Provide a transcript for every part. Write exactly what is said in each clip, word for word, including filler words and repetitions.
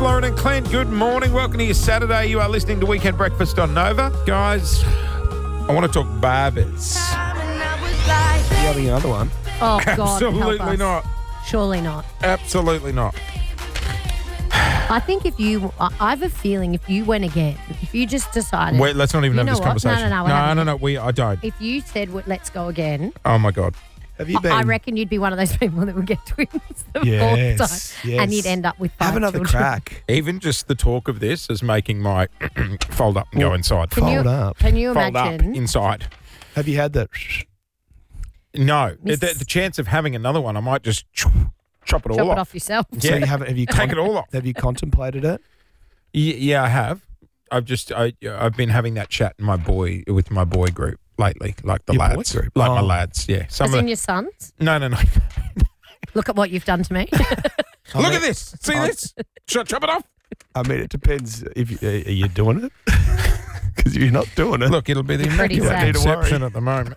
Lauren and Clint, good morning. Welcome to your Saturday. You are listening to Weekend Breakfast on Nova. Guys, I want to talk barbers. You having another one? Oh, God, Absolutely help us. not. Surely not. Absolutely not. I think if you, I I have a feeling if you went again, if you just decided. Wait, let's not even You have know this what? No, conversation. no, no, we're no, having no, it. no, we, I don't. If you said, "Well, let's go again," Oh, my God. Have you been? I reckon you'd be one of those people that would get twins the Yes, fourth time. yes. And you'd end up with five Have another children. crack. Even just the talk of this is making my fold up and go inside. Can you, Fold up. Can you Fold up imagine? inside. Have you had that? No. Miss- The, the chance of having another one, I might just chop, chop it all Chop off. it off yourself. So Yeah. you haven't? Have you Take it all off. Have you contemplated it? Y- Yeah, I have. I've just I I've been having that chat in my boy with my boy group lately, like the Your boy lads, group? like my Oh. lads. Yeah, some As of in the, your sons? no, no, no. Look at what you've done to me. I Look mean- at this. See I- this? Chop, chop it off. I mean, it depends. If you, are you doing it? Because if you're not doing it, Look, it'll be the Pretty immaculate sad. conception at the moment.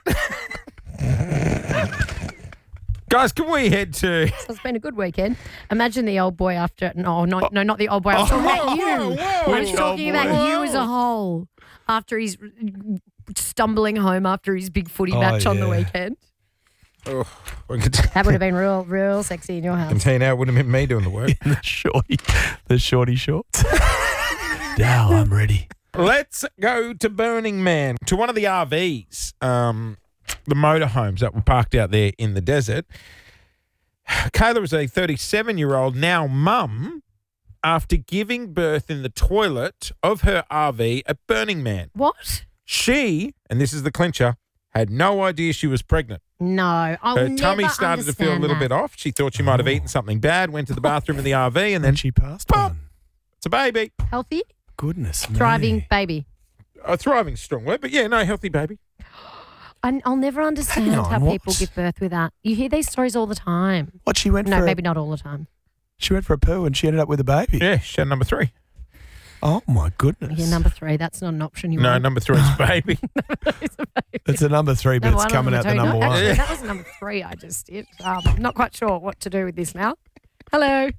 Guys, can we head to? So it's been a good weekend. Imagine the old boy after. No, not, no, not the old boy. I was talking about you. whoa, whoa. I was Which talking old about boy? you as a whole after he's stumbling home after his big footy Oh, match on the yeah. weekend. Oh, we can That would have been real, real sexy in your house. tell you now, it wouldn't have been me doing the work. the shorty, the shorty shorts. Now I'm ready. Let's go to Burning Man, to one of the R Vs, um, the motorhomes that were parked out there in the desert. Kayla is a thirty-seven-year-old, now mum, after giving birth in the toilet of her R V at Burning Man. What? She, and this is the clincher, had no idea she was pregnant. No, I'll Her never tummy started to feel a understand little that. bit off. She thought she might have eaten something bad, went to the bathroom in the R V, and then And she passed Pop. on. it's a baby. Healthy, Goodness me. thriving baby. A thriving, strong word, but yeah, no, healthy baby. I, I'll never understand Hang on, how what? people give birth without. You hear these stories all the time. What she went No, for? maybe not all the time. She went for a poo and she ended up with a baby. Yeah, she had number three. Oh my goodness. Yeah, number three. That's not an option. You No, want. number three is baby. It's a baby. It's a number three, but Number it's one, coming out the two. number no, one. Actually, that was number three. I just did. Um, not quite sure what to do with this now. Hello.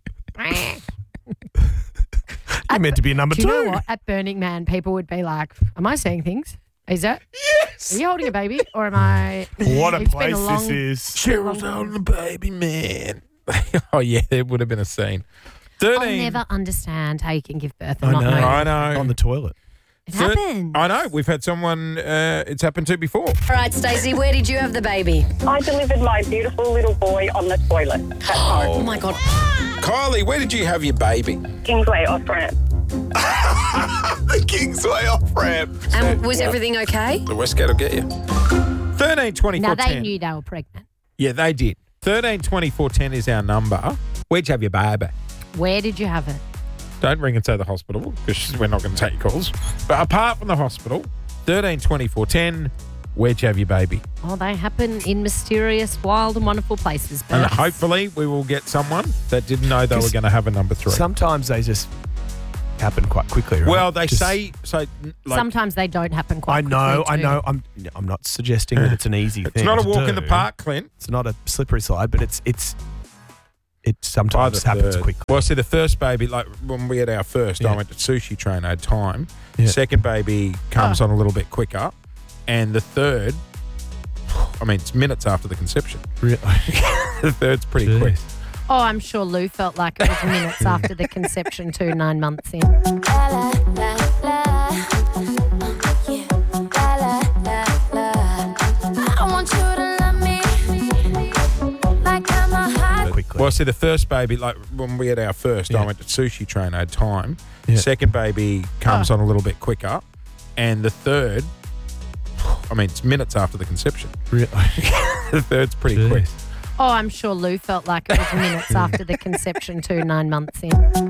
You're meant to be a number Do two. you know what? At Burning Man, people would be like, "Am I seeing things? Is that? Yes. Are you holding a baby, or am I?" What a It's been place a long- this is. Cheryl's holding the baby, man. Oh, yeah, it would have been a scene. I'll thirteen. never understand how you can give birth I and not know. know. I know. On the toilet. It Thir- happened. I know. We've had someone uh, it's happened to before. All right, Stacey, where did you have the baby? I delivered my beautiful little boy on the toilet at home. Oh, my God. Kylie, where did you have your baby? Kingsway off ramp. The Kingsway off ramp. And was everything okay? The Westgate will get you. thirteen twenty-four now they ten. knew they were pregnant. Yeah, they did. thirteen twenty-four ten is our number. Where'd you have your baby? Where did you have it? Don't ring and say the hospital because we're not going to take calls. But apart from the hospital, thirteen twenty-four ten, where'd you have your baby? Oh, they happen in mysterious, wild, and wonderful places. And But hopefully we will get someone that didn't know they were Because going to have a number three. Sometimes they just happen quite quickly, right? well, they Just- say so. Like, sometimes they don't happen quite I know, quickly I too. know. I'm I'm not suggesting that it's an easy it's thing. not a to walk in the do. park, Clint. It's not a slippery slide, but it's it's it By sometimes the happens third. quickly. Well, see, the first baby, like when we had our first, I Yeah. went to sushi train. I had time. Yeah. Second baby comes Oh. on a little bit quicker, and the third, I mean, it's minutes after the conception. Really? The third's pretty Jeez. quick. Oh, I'm sure Lou felt like it was minutes after the conception too, nine months in. quickly. Well, see, the first baby, like when we had our first, I Yeah. went to sushi train. I had time. Yeah. Second baby comes Oh. on a little bit quicker, and the third, I mean, it's minutes after the conception. Really? The third's pretty Jeez. quick. Oh, I'm sure Lou felt like it was minutes after the conception too, nine months in.